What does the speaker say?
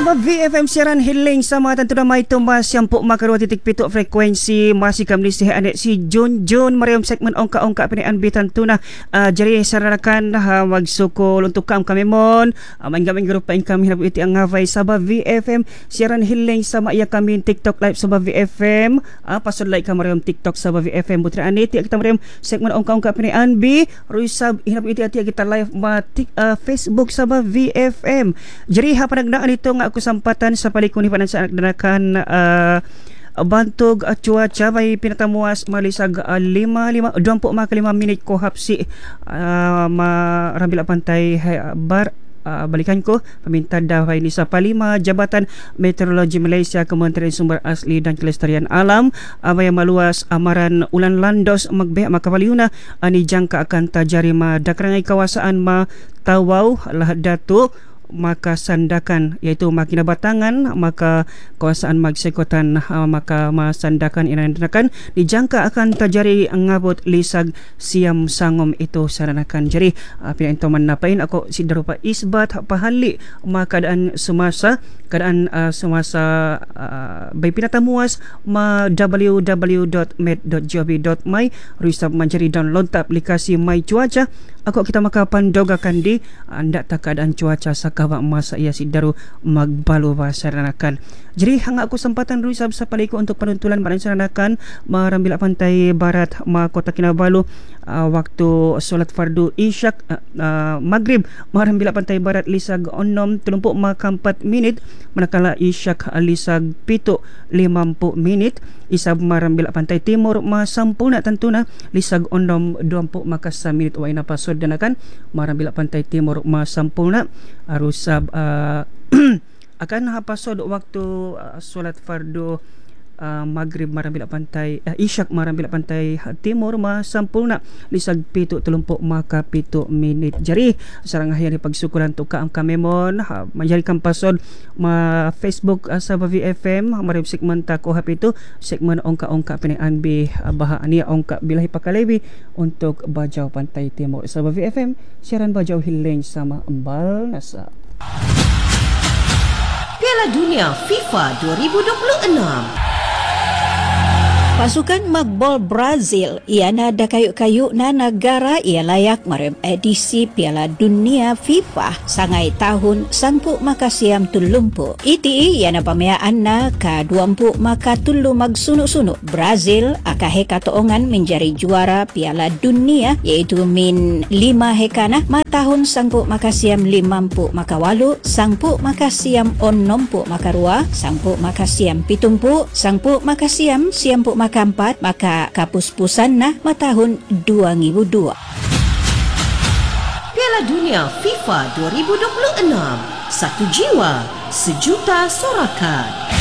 Sama VFM siaran healing sama tentu ramai tumbas yang puk makarua titik pituk frekuensi masih kami sihat adik si Jun Mariam segmen ongka-ongka pinian bitan tunah jadi saranakan magsukul untuk kami mon main grup kami habu iti ang hafay sama VFM siaran healing sama ia kami TikTok live sama VFM pasal like kami Mariam TikTok sama VFM butra aniti kita Mariam segmen ongka-ongka pinian bi ruisab habu iti kita live ma Facebook sama VFM jadi panagdaan ito nga kesempatan sa palikon ni panansa nagdanakan bantog cuaca may pinatamuas malisag 25 minit ko hapsi marambila pantay balikan ko paminta dahay ni sa palima Jabatan Meteorologi Malaysia Kementerian Sumber Asli dan Kelestarian Alam may maluas amaran ulan landos magbeha makapaliuna ani jangka akan tajari madakrangay kawasaan matawaw lahat dato maka sandakan iaitu makina batangan maka kawasan magsekotan maka masandakan inandakan dijangka akan terjadi ngabot lisag siam sangom itu saranakan jadi pinainto man napain ako si darupa isbat pahali makadaan semasa by pinatamuas www.med.gov.my ruisab menjadi download ta aplikasi My Cuaca ako kita makapandogakan di anda tak keadaan cuaca sakawa masa ia sidaru magbalo saranakan jadi hanga aku sempatan ruisab sa paliko untuk penuntulan badan saranakan marambila pantai barat Kota Kinabalu waktu solat fardu isyak maghrib marambila pantai barat lisag 6:34 minit manakala isyak lisag 7:50 minit isab marambila pantai timur masampuna tentuna lisag 6:20 sa minit wa ina pasod danakan marambila pantai timur masampuna arusab akan hapasod waktu solat fardu maghrib marambila pantai isyak marambila pantai timur masampulna lisag 7:30 maka 7 minit jari sarang hayani pagsukuran to ka ang kamemon manjari kampasod ma Facebook sa VFM marib segmen ta ko hapito segmen ongka-ongka pinian bi baha ania ongka bilahi pakalebi untuk Bajaw Pantai Timur sa VFM siaran Bajaw Hiling sama embal nasa Piala Dunia FIFA 2026. Pasukan magbol Brazil iana da kayu-kayu na negara ia layak marem edisi Piala Dunia FIFA sangai tahun 10 makasiam tulumpu. Iti iana pamayaan na ka 20 maka tulu magsuno-suno. Brazil akahe katoongan menjadi juara Piala Dunia yaitu min 5 hekana matahun 10 makasiam 50 makawalu 10 makasiam 60 makarua 10 makasiam 70 10 makasiam 90 maka 4 maka kapuspusan na matahun 2002. Piala Dunia FIFA 2026. Satu jiwa, sejuta sorakan.